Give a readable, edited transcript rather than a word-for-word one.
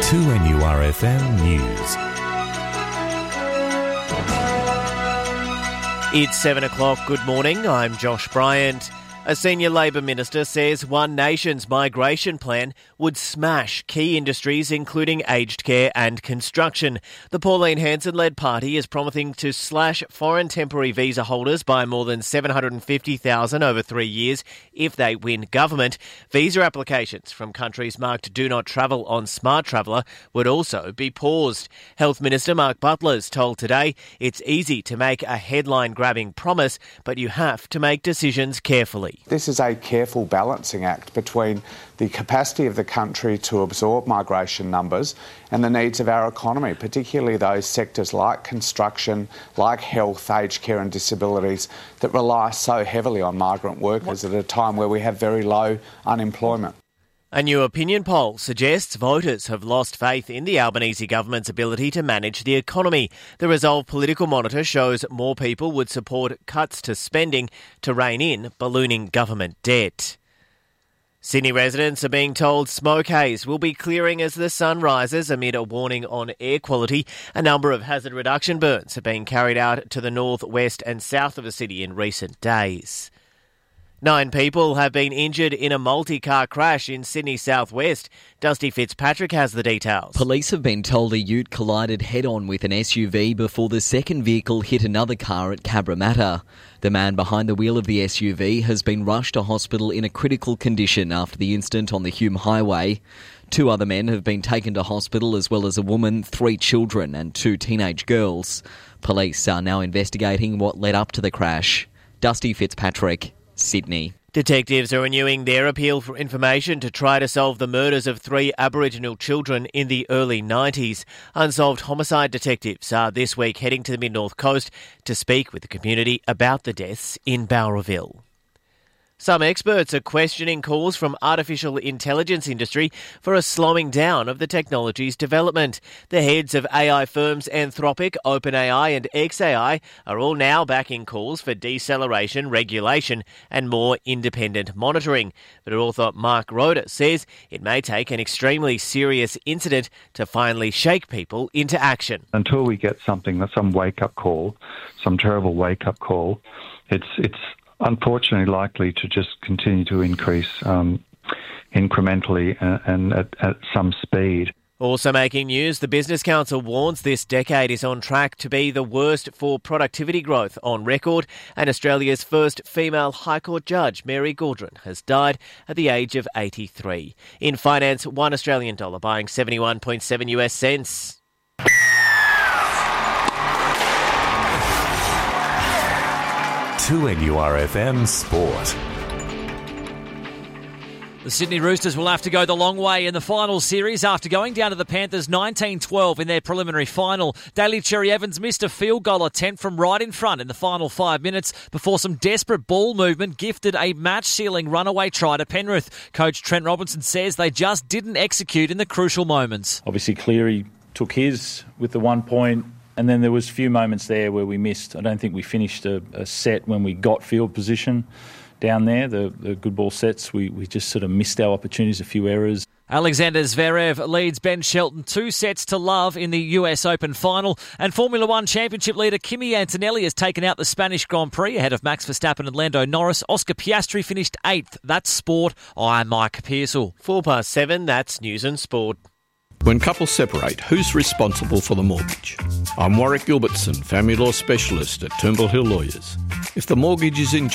2NURFM News. It's 7 o'clock. Good morning. I'm Josh Bryant. A senior Labor minister says One Nation's migration plan would smash key industries including aged care and construction. The Pauline Hanson-led party is promising to slash foreign temporary visa holders by more than 750,000 over 3 years if they win government. Visa applications from countries marked Do Not Travel on Smart Traveller would also be paused. Health Minister Mark Butler's told Today it's easy to make a headline-grabbing promise, but you have to make decisions carefully. This is a careful balancing act between the capacity of the country to absorb migration numbers and the needs of our economy, particularly those sectors like construction, like health, aged care and disabilities that rely so heavily on migrant workers at a time where we have very low unemployment. A new opinion poll suggests voters have lost faith in the Albanese government's ability to manage the economy. The Resolve Political Monitor shows more people would support cuts to spending to rein in ballooning government debt. Sydney residents are being told smoke haze will be clearing as the sun rises amid a warning on air quality. A number of hazard reduction burns have been carried out to the north, west and south of the city in recent days. 9 people have been injured in a multi-car crash in Sydney southwest. Dusty Fitzpatrick has the details. Police have been told a ute collided head-on with an SUV before the second vehicle hit another car at Cabramatta. The man behind the wheel of the SUV has been rushed to hospital in a critical condition after the incident on the Hume Highway. 2 other men have been taken to hospital, as well as a woman, 3 children and 2 teenage girls. Police are now investigating what led up to the crash. Dusty Fitzpatrick, Sydney. Detectives are renewing their appeal for information to try to solve the murders of 3 Aboriginal children in the early 90s. Unsolved homicide detectives are this week heading to the Mid-North Coast to speak with the community about the deaths in Bowraville. Some experts are questioning calls from artificial intelligence industry for a slowing down of the technology's development. The heads of AI firms Anthropic, OpenAI and xAI are all now backing calls for deceleration, regulation and more independent monitoring. But author Mark Roda says it may take an extremely serious incident to finally shake people into action. Until we get something, some wake-up call, some terrible wake-up call, it's unfortunately likely to just continue to increase incrementally and at some speed. Also making news, the Business Council warns this decade is on track to be the worst for productivity growth on record, and Australia's first female High Court judge, Mary Gaudron, has died at the age of 83. In finance, $1 Australian dollar buying 71.7 US cents. To NURFM Sport. The Sydney Roosters will have to go the long way in the final series after going down to the Panthers 19-12 in their preliminary final. Daly Cherry-Evans missed a field goal attempt from right in front in the final 5 minutes before some desperate ball movement gifted a match-sealing runaway try to Penrith. Coach Trent Robinson says they just didn't execute in the crucial moments. Obviously Cleary took his with the 1 point. And then there was a few moments there where we missed. I don't think we finished a set when we got field position down there. The good ball sets, we just sort of missed our opportunities, a few errors. Alexander Zverev leads Ben Shelton 2-0 in the US Open final. And Formula One Championship leader Kimi Antonelli has taken out the Spanish Grand Prix ahead of Max Verstappen and Lando Norris. Oscar Piastri finished 8th. That's sport. I'm Mike Pearsall. 7:04, that's news and sport. When couples separate, who's responsible for the mortgage? I'm Warwick Gilbertson, family law specialist at Turnbull Hill Lawyers. If the mortgage is in